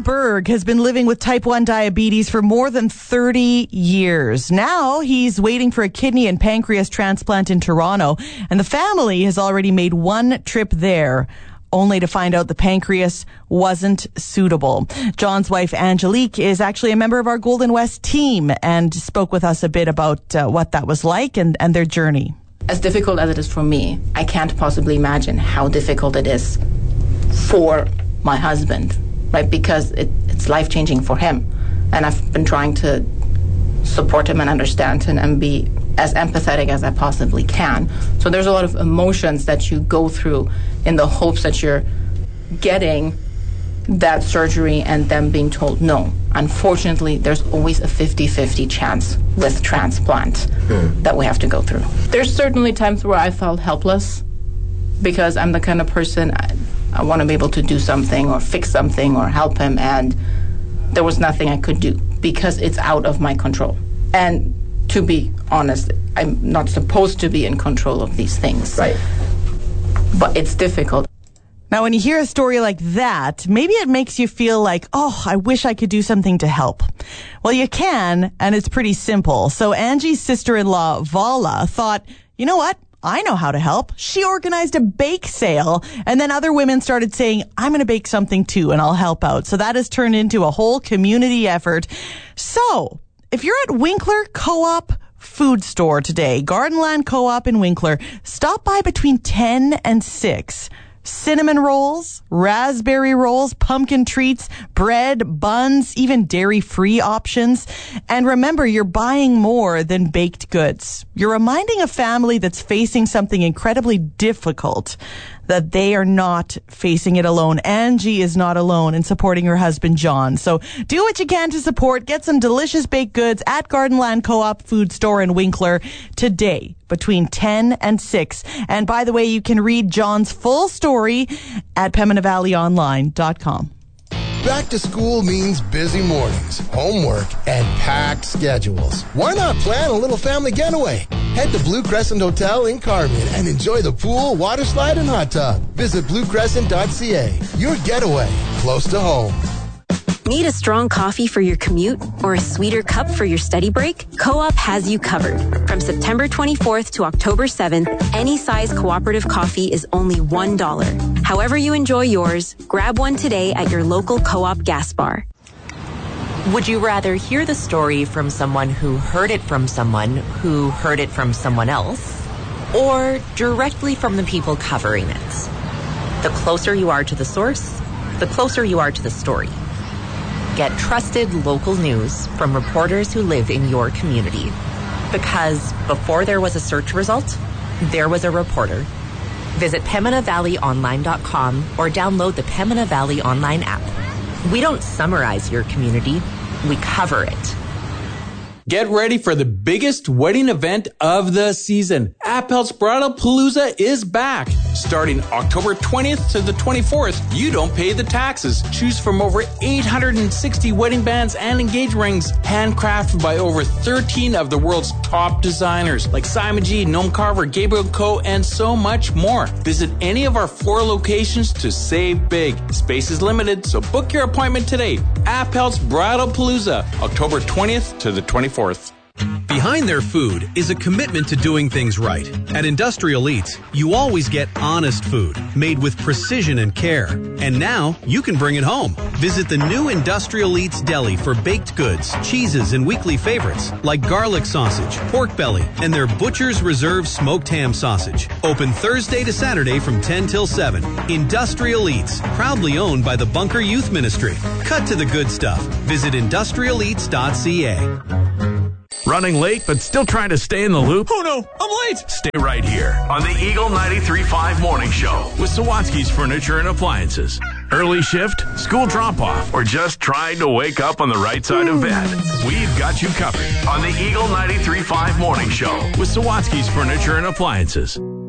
John Berg has been living with type 1 diabetes for more than 30 years. Now he's waiting for a kidney and pancreas transplant in Toronto, and the family has already made one trip there, only to find out the pancreas wasn't suitable. John's wife, Angelique, is actually a member of our Golden West team and spoke with us a bit about what that was like and their journey. As difficult as it is for me, I can't possibly imagine how difficult it is for my husband, right? Because it's life-changing for him. And I've been trying to support him and understand him and be as empathetic as I possibly can. So there's a lot of emotions that you go through in the hopes that you're getting that surgery and them being told no. Unfortunately, there's always a 50-50 chance with transplant that we have to go through. There's certainly times where I felt helpless because I'm the kind of person I want to be able to do something or fix something or help him, and there was nothing I could do because it's out of my control. And to be honest, I'm not supposed to be in control of these things. Right. But it's difficult. Now, when you hear a story like that, maybe it makes you feel like, oh, I wish I could do something to help. Well, you can, and it's pretty simple. So Angie's sister-in-law, Vala, thought, you know what? I know how to help. She organized a bake sale, and then other women started saying, I'm going to bake something too, and I'll help out. So that has turned into a whole community effort. So if you're at Winkler Co-op Food Store today, Gardenland Co-op in Winkler, stop by between 10 and 6. Cinnamon rolls, raspberry rolls, pumpkin treats, bread, buns, even dairy-free options. And remember, you're buying more than baked goods. You're reminding a family that's facing something incredibly difficult that they are not facing it alone. Angie is not alone in supporting her husband, John. So do what you can to support. Get some delicious baked goods at Gardenland Co-op Food Store in Winkler today between 10 and 6. And by the way, you can read John's full story at PembinaValleyOnline.com. Back to school means busy mornings, homework, and packed schedules. Why not plan a little family getaway? Head to Blue Crescent Hotel in Carmen and enjoy the pool, water slide, and hot tub. Visit bluecrescent.ca. Your getaway, close to home. Need a strong coffee for your commute or a sweeter cup for your study break? Co-op has you covered. From September 24th to October 7th, any size cooperative coffee is only $1. However you enjoy yours, grab one today at your local Co-op gas bar. Would you rather hear the story from someone who heard it from someone who heard it from someone else, or directly from the people covering it? The closer you are to the source, the closer you are to the story. Get trusted local news from reporters who live in your community. Because before there was a search result, there was a reporter. Visit PembinaValleyOnline.com or download the Pembina Valley Online app. We don't summarize your community, we cover it. Get ready for the biggest wedding event of the season. Appel's Bridal Palooza is back. Starting October 20th to the 24th, you don't pay the taxes. Choose from over 860 wedding bands and engagement rings, handcrafted by over 13 of the world's top designers, like Simon G, Noam Carver, Gabriel Co, and so much more. Visit any of our 4 locations to save big. Space is limited, so book your appointment today. Appel's Bridal Palooza, October 20th to the 24th. Behind their food is a commitment to doing things right. At Industrial Eats, you always get honest food, made with precision and care. And now, you can bring it home. Visit the new Industrial Eats Deli for baked goods, cheeses, and weekly favorites, like garlic sausage, pork belly, and their Butcher's Reserve smoked ham sausage. Open Thursday to Saturday from 10 till 7. Industrial Eats, proudly owned by the Bunker Youth Ministry. Cut to the good stuff. Visit industrialeats.ca. Running late, but still trying to stay in the loop? Oh no, I'm late! Stay right here on the Eagle 93.5 Morning Show with Sawatsky's Furniture and Appliances. Early shift, school drop-off, or just trying to wake up on the right side of bed. We've got you covered on the Eagle 93.5 Morning Show with Sawatsky's Furniture and Appliances.